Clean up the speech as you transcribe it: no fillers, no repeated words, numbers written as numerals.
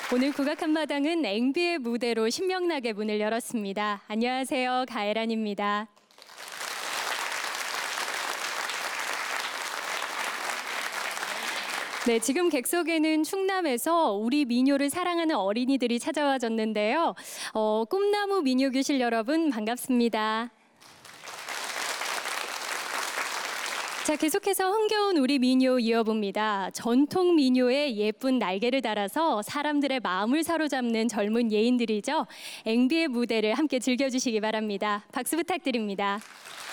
오늘 국악 한마당은 앵비의 무대로 신명나게 문을 열었습니다. 안녕하세요, 가혜란입니다. 네, 지금 객석에는 충남에서 우리 민요를 사랑하는 어린이들이 찾아와줬는데요. 꿈나무 민요교실 여러분 반갑습니다. 자, 계속해서 흥겨운 우리 민요 이어봅니다. 전통 민요에 예쁜 날개를 달아서 사람들의 마음을 사로잡는 젊은 예인들이죠. 앵비의 무대를 함께 즐겨주시기 바랍니다. 박수 부탁드립니다.